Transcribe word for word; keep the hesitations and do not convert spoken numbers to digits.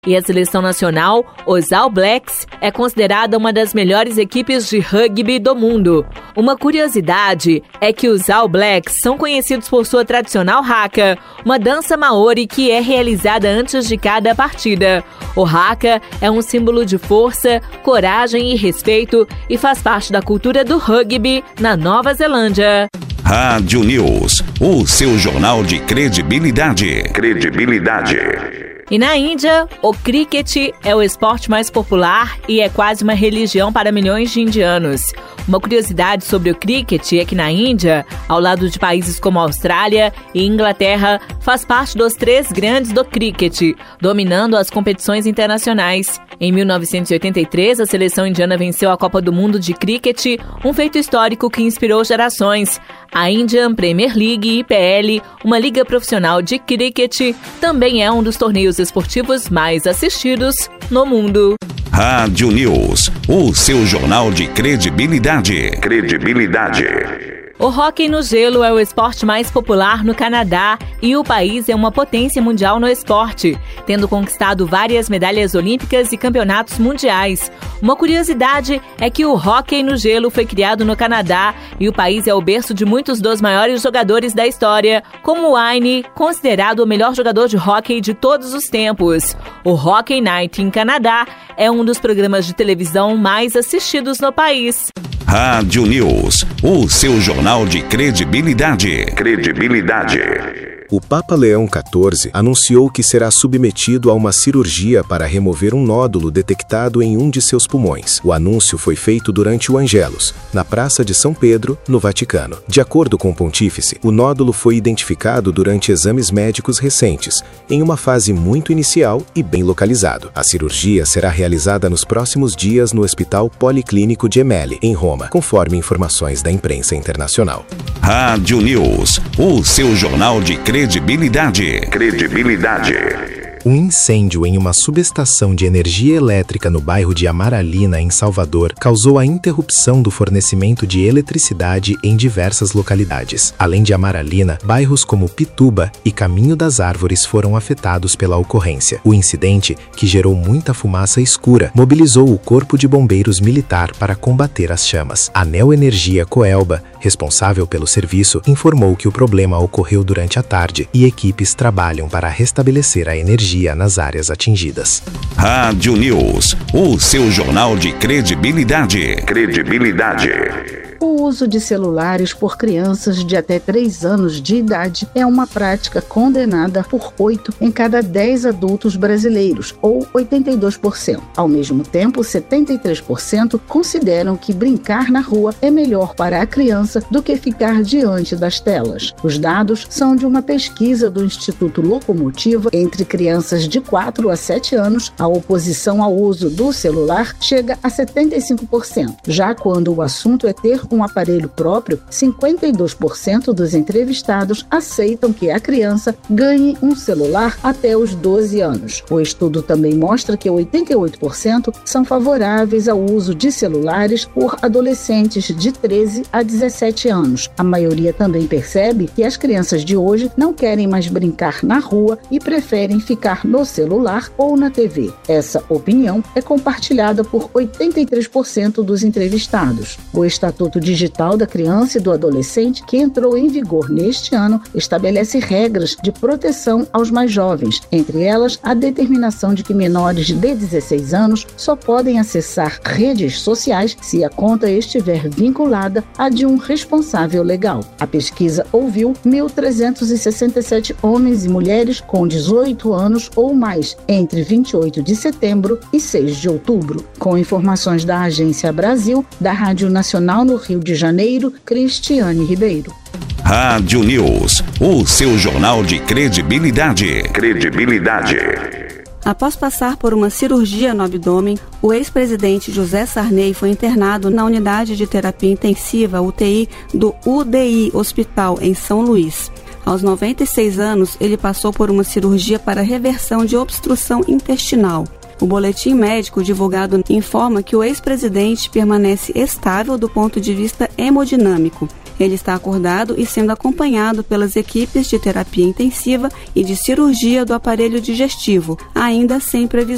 E a seleção nacional, os All Blacks, é considerada uma das melhores equipes de rugby do mundo. Uma curiosidade é que os All Blacks são conhecidos por sua tradicional haka, uma dança maori que é realizada antes de cada partida. O haka é um símbolo de força, coragem e respeito e faz parte da cultura do rugby na Nova Zelândia. Rádio News, o seu jornal de credibilidade. Credibilidade. E na Índia, o cricket é o esporte mais popular e é quase uma religião para milhões de indianos. Uma curiosidade sobre o cricket é que na Índia, ao lado de países como Austrália e Inglaterra, faz parte dos três grandes do cricket, dominando as competições internacionais. Em mil novecentos e oitenta e três, a seleção indiana venceu a Copa do Mundo de Cricket, um feito histórico que inspirou gerações. A Indian Premier League I P L, uma liga profissional de cricket, também é um dos torneios esportivos mais assistidos no mundo. Rádio News, o seu jornal de credibilidade. Credibilidade. O hóquei no gelo é o esporte mais popular no Canadá e o país é uma potência mundial no esporte, tendo conquistado várias medalhas olímpicas e campeonatos mundiais. Uma curiosidade é que o hóquei no gelo foi criado no Canadá e o país é o berço de muitos dos maiores jogadores da história, como Wayne, considerado o melhor jogador de hóquei de todos os tempos. O Hockey Night em Canadá é um dos programas de televisão mais assistidos no país. Rádio News, o seu jornal de credibilidade. Credibilidade. O Papa Leão quatorze anunciou que será submetido a uma cirurgia para remover um nódulo detectado em um de seus pulmões. O anúncio foi feito durante o Angelus, na Praça de São Pedro, no Vaticano. De acordo com o pontífice, o nódulo foi identificado durante exames médicos recentes, em uma fase muito inicial e bem localizado. A cirurgia será realizada nos próximos dias no Hospital Policlínico Gemelli, em Roma, conforme informações da imprensa internacional. Rádio News, o seu jornal de credibilidade. Credibilidade. Credibilidade. Um incêndio em uma subestação de energia elétrica no bairro de Amaralina, em Salvador, causou a interrupção do fornecimento de eletricidade em diversas localidades. Além de Amaralina, bairros como Pituba e Caminho das Árvores foram afetados pela ocorrência. O incidente, que gerou muita fumaça escura, mobilizou o Corpo de Bombeiros Militar para combater as chamas. A Neoenergia Coelba, responsável pelo serviço, informou que o problema ocorreu durante a tarde e equipes trabalham para restabelecer a energia nas áreas atingidas. Rádio News, o seu jornal de credibilidade. Credibilidade. O uso de celulares por crianças de até três anos de idade é uma prática condenada por oito em cada dez adultos brasileiros, ou oitenta e dois por cento. Ao mesmo tempo, setenta e três por cento consideram que brincar na rua é melhor para a criança do que ficar diante das telas. Os dados são de uma pesquisa do Instituto Locomotiva entre crianças de quatro a sete anos. A oposição ao uso do celular chega a setenta e cinco por cento. Já quando o assunto é ter um aparelho próprio, cinquenta e dois por cento dos entrevistados aceitam que a criança ganhe um celular até os doze anos. O estudo também mostra que oitenta e oito por cento são favoráveis ao uso de celulares por adolescentes de treze a dezessete anos. A maioria também percebe que as crianças de hoje não querem mais brincar na rua e preferem ficar no celular ou na T V. Essa opinião é compartilhada por oitenta e três por cento dos entrevistados. O Estatuto Digital da Criança e do Adolescente, que entrou em vigor neste ano, estabelece regras de proteção aos mais jovens, entre elas a determinação de que menores de dezesseis anos só podem acessar redes sociais se a conta estiver vinculada à de um responsável legal. A pesquisa ouviu mil trezentos e sessenta e sete homens e mulheres com dezoito anos ou mais, entre vinte e oito de setembro e seis de outubro. Com informações da Agência Brasil, da Rádio Nacional no Rio de Janeiro, Cristiane Ribeiro. Rádio News, o seu jornal de credibilidade. Credibilidade. Após passar por uma cirurgia no abdômen, o ex-presidente José Sarney foi internado na unidade de terapia intensiva U T I do U D I Hospital em São Luís. Aos noventa e seis anos, ele passou por uma cirurgia para reversão de obstrução intestinal. O boletim médico divulgado informa que o ex-presidente permanece estável do ponto de vista hemodinâmico. Ele está acordado e sendo acompanhado pelas equipes de terapia intensiva e de cirurgia do aparelho digestivo, ainda sem previsão